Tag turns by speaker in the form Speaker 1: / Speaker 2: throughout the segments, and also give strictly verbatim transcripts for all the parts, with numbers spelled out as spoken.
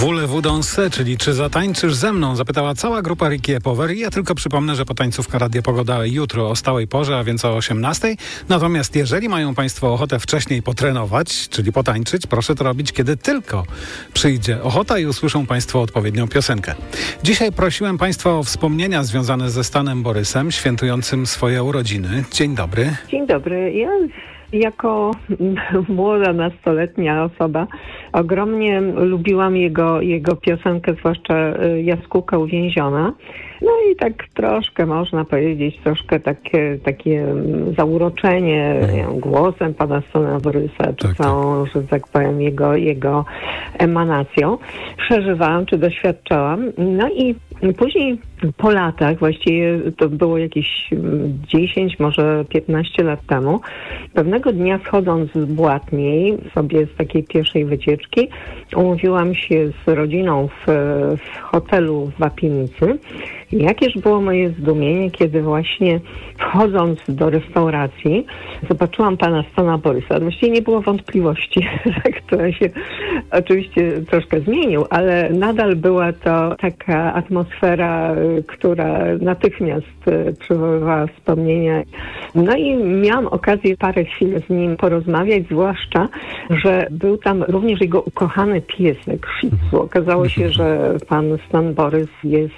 Speaker 1: Voulez-vous danser, czyli czy zatańczysz ze mną? Zapytała cała grupa Ricky Power. I ja tylko przypomnę, że potańcówka Radio Pogoda jutro o stałej porze, a więc o osiemnastej. Natomiast jeżeli mają Państwo ochotę wcześniej potrenować, czyli potańczyć, proszę to robić, kiedy tylko przyjdzie ochota i usłyszą Państwo odpowiednią piosenkę. Dzisiaj prosiłem Państwa o wspomnienia związane ze Stanem Borysem, świętującym swoje urodziny. Dzień dobry.
Speaker 2: Dzień dobry. Ja jako młoda, nastoletnia osoba ogromnie lubiłam jego, jego piosenkę, zwłaszcza Jaskółka uwięziona. No i tak troszkę, można powiedzieć, troszkę takie, takie zauroczenie wiem, głosem pana Stana Borysa, czy
Speaker 1: tak,
Speaker 2: całą, że tak powiem, jego, jego emanacją przeżywałam, czy doświadczałam. No i później po latach, właściwie to było jakieś dziesięć, może piętnaście lat temu, pewnego dnia schodząc z Błatniej, sobie z takiej pierwszej wycieczki, umówiłam się z rodziną w, w hotelu w Wapienicy. Jakież było moje zdumienie, kiedy właśnie wchodząc do restauracji zobaczyłam pana Stana Borysa. Właściwie nie było wątpliwości, która się oczywiście troszkę zmienił, ale nadal była to taka atmosfera, która natychmiast przywoływała wspomnienia. No i miałam okazję parę chwil z nim porozmawiać, zwłaszcza, że był tam również jego ukochany piesek Shih Tzu. Okazało się, że pan Stan Borys jest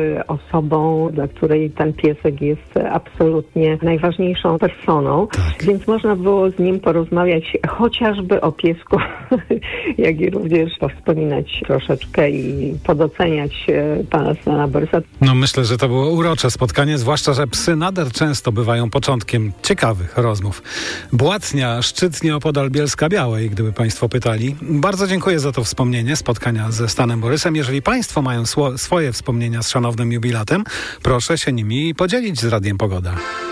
Speaker 2: osobą, dla której ten piesek jest absolutnie najważniejszą personą,
Speaker 1: tak.
Speaker 2: Więc można było z nim porozmawiać chociażby o piesku, jak i również powspominać troszeczkę i podoceniać pana Stana Borysa.
Speaker 1: No myślę, że to było urocze spotkanie, zwłaszcza, że psy nader często bywają początkiem ciekawych rozmów. Błatnia, szczyt nieopodal Bielska-Białej, gdyby Państwo pytali. Bardzo dziękuję za to wspomnienie spotkania ze Stanem Borysem. Jeżeli Państwo mają swo- swoje wspomnienia z szanownym jubilatem, proszę się nimi podzielić z Radiem Pogoda.